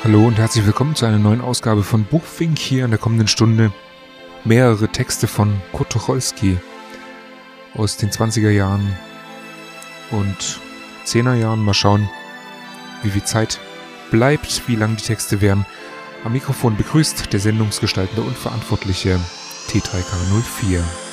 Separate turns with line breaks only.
Hallo und herzlich willkommen zu einer neuen Ausgabe von Buchfink. Hier in der kommenden Stunde mehrere Texte von Kurt Tucholsky aus den 20er Jahren und 10er Jahren. Mal schauen, wie viel Zeit bleibt, wie lang die Texte werden. Am Mikrofon begrüßt der Sendungsgestaltende und Verantwortliche T3K04.